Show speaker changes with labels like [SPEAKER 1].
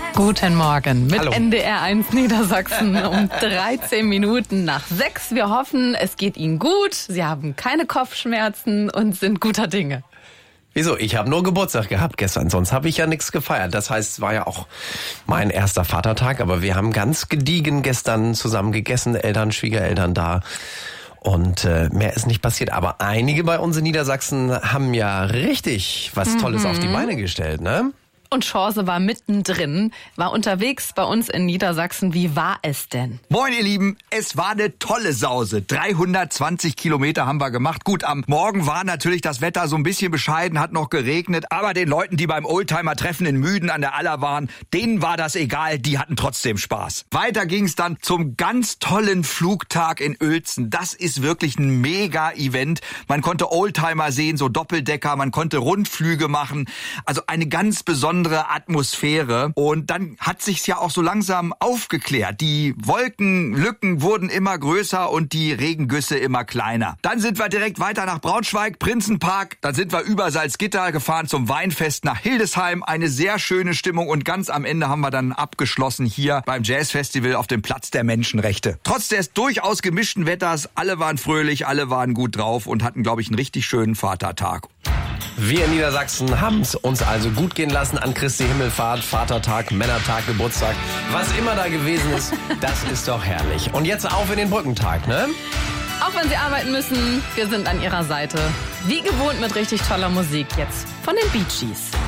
[SPEAKER 1] Guten Morgen mit
[SPEAKER 2] Hallo.
[SPEAKER 1] NDR 1 Niedersachsen um 13 Minuten nach 6. Wir hoffen, es geht Ihnen gut. Sie haben keine Kopfschmerzen und sind guter Dinge.
[SPEAKER 2] Wieso? Ich habe nur Geburtstag gehabt gestern, sonst habe ich ja nichts gefeiert. Das heißt, es war ja auch mein erster Vatertag, aber wir haben ganz gediegen gestern zusammen gegessen, Eltern, Schwiegereltern da. Und mehr ist nicht passiert. Aber einige bei uns in Niedersachsen haben ja richtig was Tolles auf die Beine gestellt, ne?
[SPEAKER 1] Und Chance war mittendrin, war unterwegs bei uns in Niedersachsen. Wie war es denn?
[SPEAKER 3] Moin ihr Lieben, es war eine tolle Sause. 320 Kilometer haben wir gemacht. Gut, am Morgen war natürlich das Wetter so ein bisschen bescheiden, hat noch geregnet. Aber den Leuten, die beim Oldtimer-Treffen in Müden an der Aller waren, denen war das egal, die hatten trotzdem Spaß. Weiter ging's dann zum ganz tollen Flugtag in Uelzen. Das ist wirklich ein Mega-Event. Man konnte Oldtimer sehen, so Doppeldecker, man konnte Rundflüge machen. Also eine ganz besondere Atmosphäre. Und dann hat sich's ja auch so langsam aufgeklärt. Die Wolkenlücken wurden immer größer und die Regengüsse immer kleiner. Dann sind wir direkt weiter nach Braunschweig, Prinzenpark. Dann sind wir über Salzgitter gefahren zum Weinfest nach Hildesheim. Eine sehr schöne Stimmung und ganz am Ende haben wir dann abgeschlossen hier beim Jazzfestival auf dem Platz der Menschenrechte. Trotz des durchaus gemischten Wetters, alle waren fröhlich, alle waren gut drauf und hatten, glaube ich, einen richtig schönen Vatertag.
[SPEAKER 2] Wir in Niedersachsen haben es uns also gut gehen lassen an Christi Himmelfahrt, Vatertag, Männertag, Geburtstag. Was immer da gewesen ist, das ist doch herrlich. Und jetzt auf in den Brückentag, ne?
[SPEAKER 1] Auch wenn Sie arbeiten müssen, wir sind an Ihrer Seite. Wie gewohnt mit richtig toller Musik jetzt von den Bee Gees.